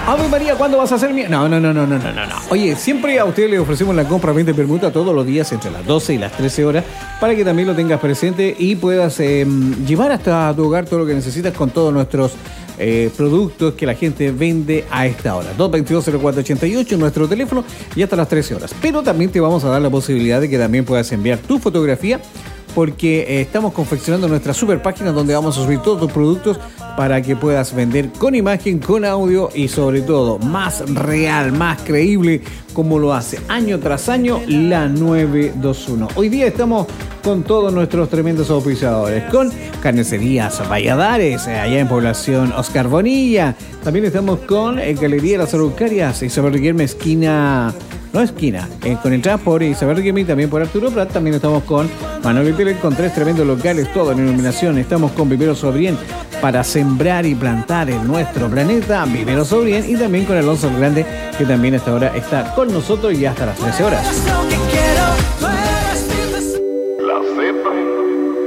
Ave María, ¿cuándo vas a hacer mi...? No. Oye, siempre a ustedes les ofrecemos la compra 20 permuta todos los días entre las 12 y las 13 horas para que también lo tengas presente y puedas llevar hasta tu hogar todo lo que necesitas con todos nuestros productos que la gente vende a esta hora. 222-0488 nuestro teléfono y hasta las 13 horas. Pero también te vamos a dar la posibilidad de que también puedas enviar tu fotografía porque estamos confeccionando nuestra super página donde vamos a subir todos tus productos para que puedas vender con imagen, con audio y sobre todo más real, más creíble como lo hace año tras año la 921. Hoy día estamos con todos nuestros tremendos auspiciadores, con Carnicerías Valladares, allá en Población Oscar Bonilla. También estamos con Galería Las Araucarias, Isabel Riquelme, esquina... No esquina, con entradas por Isabel Riquelme y también por Arturo Prat. También estamos con Manuel Vitelec con 3 tremendos locales, todo en iluminación. Estamos con Vivero Sobrien para sembrar y plantar en nuestro planeta, Vivero Sobrien, y también con Alonso Grande, que también hasta ahora está con nosotros y hasta las 13 horas.